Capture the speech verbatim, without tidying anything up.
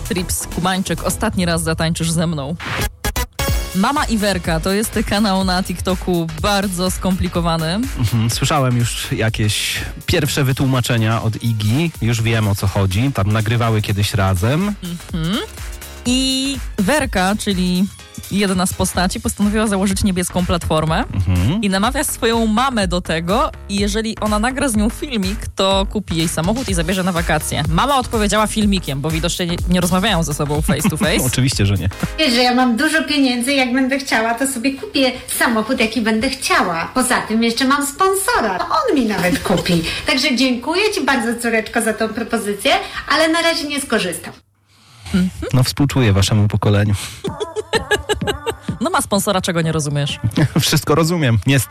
Trips Kubańczyk, ostatni raz zatańczysz ze mną. Mama Iwerka to jest kanał na TikToku bardzo skomplikowany. Mhm, słyszałem już jakieś pierwsze wytłumaczenia od Igi. Już wiem, o co chodzi. Tam nagrywały kiedyś razem. Mhm. I Werka, czyli jedna z postaci, postanowiła założyć niebieską platformę Mhm. i namawia swoją mamę do tego i jeżeli ona nagra z nią filmik, to kupi jej samochód i zabierze na wakacje. Mama odpowiedziała filmikiem, bo widocznie nie, nie rozmawiają ze sobą face to face. Oczywiście, że nie. Wiesz, że ja mam dużo pieniędzy, jak będę chciała, to sobie kupię samochód, jaki będę chciała. Poza tym jeszcze mam sponsora, to on mi nawet kupi. Także dziękuję Ci bardzo, córeczko, za tą propozycję, ale na razie nie skorzystam. No współczuję waszemu pokoleniu. No ma sponsora, czego nie rozumiesz. Wszystko rozumiem, niestety.